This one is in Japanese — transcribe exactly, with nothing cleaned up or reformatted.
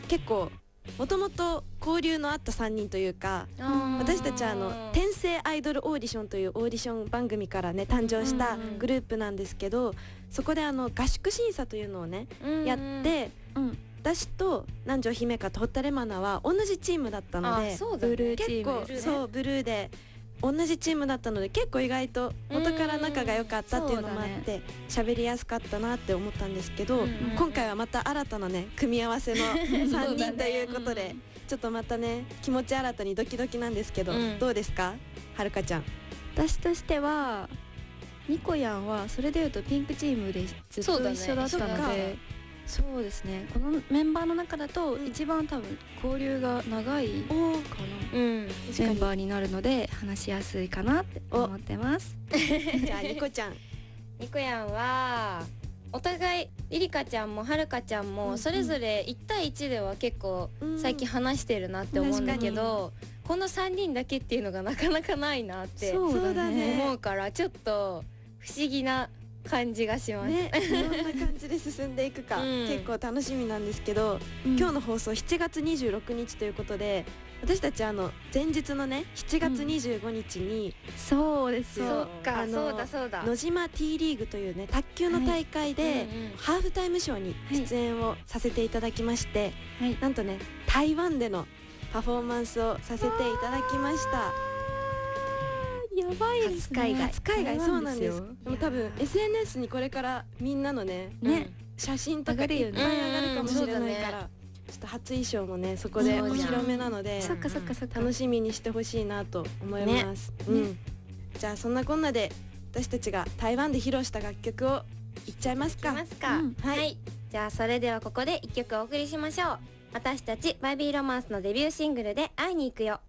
結構もともと交流のあったさんにんというか、私たちはあの転生アイドルオーディションというオーディション番組からね誕生したグループなんですけど、そこであの合宿審査というのをねやって、私と南條姫香と堀田レマナは同じチームだったので、 ブルーチーム、 結構そうブルーで同じチームだったので、結構意外と元から仲が良かったっていうのもあって喋りやすかったなって思ったんですけど、今回はまた新たなね組み合わせのさんにんということで、ちょっとまたね気持ち新たにドキドキなんですけど、どうですかはるかちゃん。 私としてはニコヤンはそれでいうとピンクチームでずっと一緒だったので、そうですね、このメンバーの中だと一番多分交流が長いかな、うん、メンバーになるので話しやすいかなって思ってます。 じゃあニコちゃん。 ニコヤンはお互いリリカちゃんもはるかちゃんもそれぞれいち対いちでは結構最近話してるなって思うんだけど、このさんにんだけっていうのがなかなかないなって思うから、ちょっと不思議な感じがしますね。 どんな感じで進んでいくか、うん、結構楽しみなんですけど、うん、今日の放送しちがつにじゅうろくにちということで、私たちあの前日のねしちがつにじゅうごにちに、 うん、そうですよ、 そうか、そうだそうだ、 野島 T リーグというね卓球の大会で、はい、うんうん、ハーフタイムショーに出演をさせていただきまして、はい、なんとね台湾でのパフォーマンスをさせていただきました。 やばいですね。 初海外、初海外、そうなんです。でも多分 エスエヌエス にこれからみんなのね、ね、写真とかいっぱい上がるかもしれないから、ちょっと初衣装もねそこでお披露目なので、 そっかそっかそっか、 楽しみにしてほしいなと思います。ね、うん。じゃあそんなこんなで私たちが台湾で披露した楽曲をいっちゃいますか。 いきますか。うん、はい、はい。じゃあそれではここでいっきょくお送りしましょう。私たちバイビーロマンスのデビューシングルで会いに行くよ。